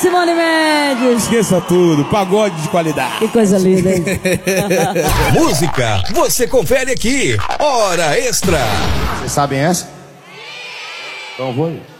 Simone Mendes. Esqueça tudo, pagode de qualidade. Que coisa linda, hein? Música, você confere aqui. Hora Extra. Vocês sabem essa? Então vou.